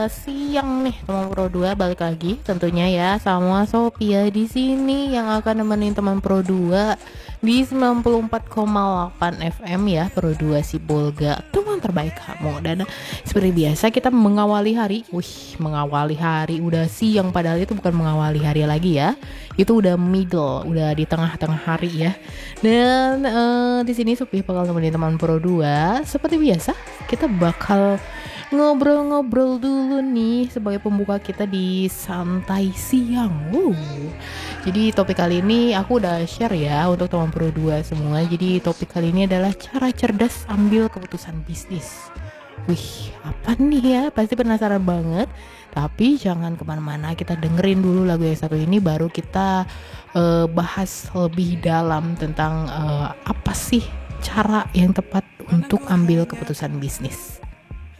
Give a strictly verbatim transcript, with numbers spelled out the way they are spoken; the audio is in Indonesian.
Siang nih teman Pro dua balik lagi tentunya ya sama Sophia di sini yang akan nemenin teman Pro dua di sembilan puluh empat koma delapan F M ya, Pro dua Sibolga, teman terbaik kamu. Dan seperti biasa kita mengawali hari, wih mengawali hari udah siang, padahal itu bukan mengawali hari lagi ya. Itu udah middle, udah di tengah-tengah hari ya. Dan uh, di sini Sophia bakal nemenin teman Pro dua. Seperti biasa kita bakal ngobrol-ngobrol dulu nih sebagai pembuka kita di santai siang. Wow. Jadi topik kali ini aku udah share ya untuk teman Pro dua semua. Jadi topik kali ini adalah cara cerdas ambil keputusan bisnis. Wih, apa nih ya? Pasti penasaran banget. Tapi jangan kemana-mana, kita dengerin dulu lagu yang satu ini baru kita uh, bahas lebih dalam tentang uh, apa sih cara yang tepat untuk ambil keputusan bisnis.